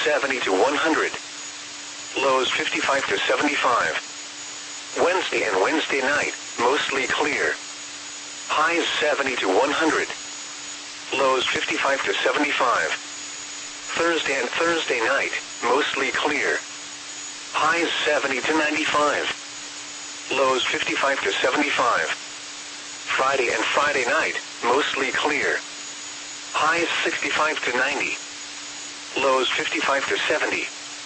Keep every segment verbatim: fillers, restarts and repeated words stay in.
seventy to one hundred. Lows fifty-five to seventy-five. Wednesday and Wednesday night, mostly clear. Highs seventy to one hundred. Lows fifty-five to seventy-five. Thursday and Thursday night, mostly clear. Highs seventy to ninety-five. Lows fifty-five to seventy-five. Friday and Friday night, mostly clear. Highs sixty-five to ninety. Lows fifty-five to seventy.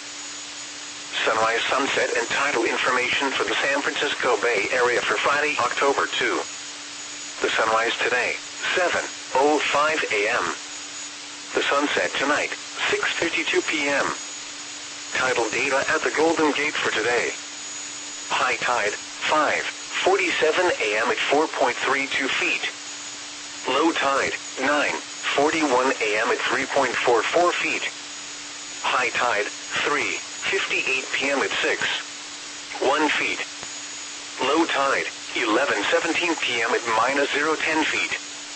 Sunrise, sunset, and tidal information for the San Francisco Bay Area for Friday, October second. The sunrise today, seven oh five a m The sunset tonight, six fifty-two p m Tidal data at the Golden Gate for today. High tide, five forty-seven a m at four point three two feet. Low tide, nine forty-one a m at three point four four feet. High tide, three fifty-eight p m at six point one feet. Low tide, eleven seventeen p m at minus zero ten feet.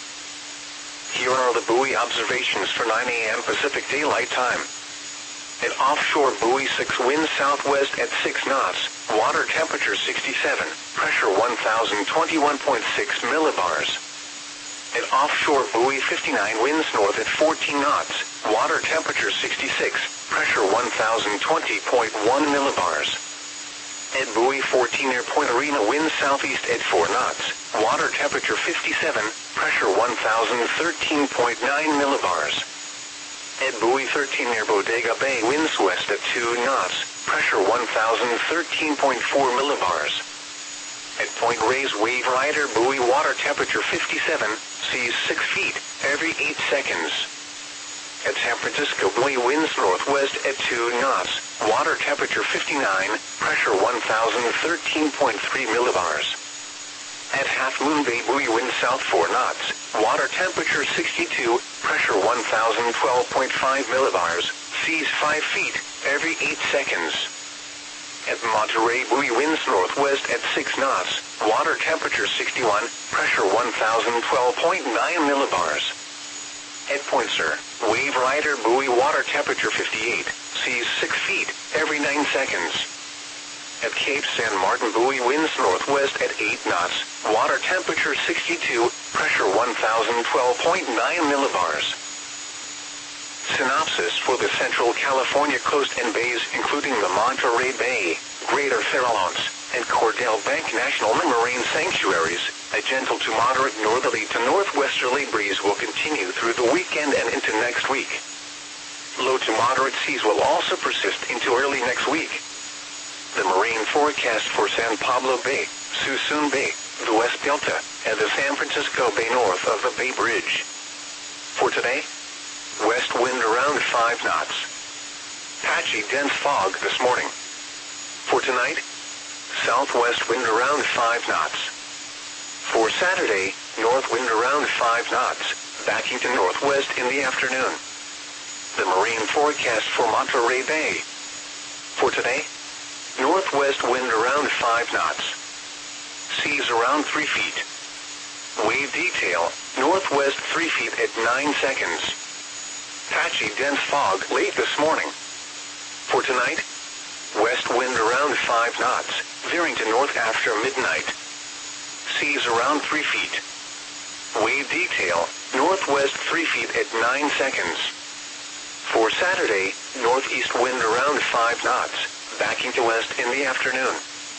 Here are the buoy observations for nine a m Pacific Daylight Time. At offshore buoy six, wind southwest at six knots, water temperature sixty-seven, pressure one thousand twenty-one point six millibars. At offshore buoy fifty-nine, winds north at fourteen knots, water temperature sixty-six, pressure one thousand twenty point one millibars. At buoy fourteen, near Point Arena, winds southeast at four knots, water temperature fifty-seven, pressure one thousand thirteen point nine millibars. At buoy thirteen, near Bodega Bay, winds west at two knots, pressure one thousand thirteen point four millibars. At Point Reyes, wave rider buoy, water temperature fifty-seven, seas six feet every eight seconds. At San Francisco buoy, winds northwest at two knots, water temperature fifty-nine, pressure one thousand thirteen point three millibars. At Half Moon Bay buoy, wind south four knots, water temperature sixty-two, pressure one thousand twelve point five millibars, seas five feet every eight seconds. At Monterey buoy, winds northwest at six knots, water temperature sixty-one, pressure one thousand twelve point nine millibars. At Point Sur, wave rider buoy, water temperature fifty-eight, seas six feet every nine seconds. At Cape San Martin buoy, winds northwest at eight knots, water temperature sixty-two, pressure one thousand twelve point nine millibars. Synopsis for the Central California coast and bays, including the Monterey Bay, Greater Farallones, and Cordell Bank National Marine Sanctuaries. A gentle to moderate northerly to northwesterly breeze will continue through the weekend and into next week. Low to moderate seas will also persist into early next week. The marine forecast for San Pablo Bay, Suisun Bay, the West Delta, and the San Francisco Bay north of the Bay Bridge. For today, west wind around five knots. Patchy dense fog this morning. For tonight, southwest wind around five knots. For Saturday, north wind around five knots, backing to northwest in the afternoon. The marine forecast for Monterey Bay. For today, northwest wind around five knots. Seas around three feet. Wave detail, northwest three feet at nine seconds. Patchy dense fog late this morning. For tonight, west wind around five knots, veering to north after midnight. Seas around three feet. Wave detail, northwest three feet at nine seconds. For Saturday, northeast wind around five knots, backing to west in the afternoon.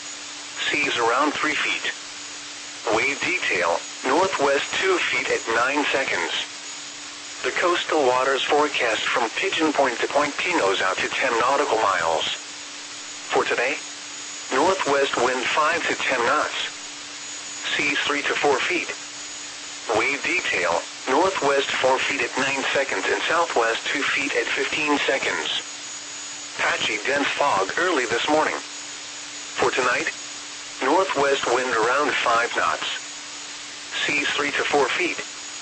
Seas around three feet. Wave detail, northwest two feet at nine seconds. The coastal waters forecast from Pigeon Point to Point Pinos out to ten nautical miles. For today, northwest wind five to ten knots. Seas three to four feet. Wave detail, northwest four feet at nine seconds and southwest two feet at fifteen seconds. Patchy dense fog early this morning. For tonight, northwest wind around five knots. Seas three to four feet.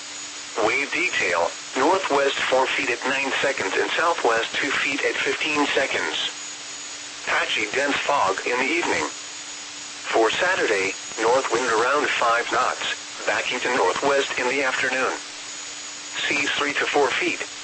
Wave detail, northwest four feet at nine seconds and southwest two feet at fifteen seconds. Patchy dense fog in the evening. For Saturday, north wind around five knots, backing to northwest in the afternoon. Seas three to four feet.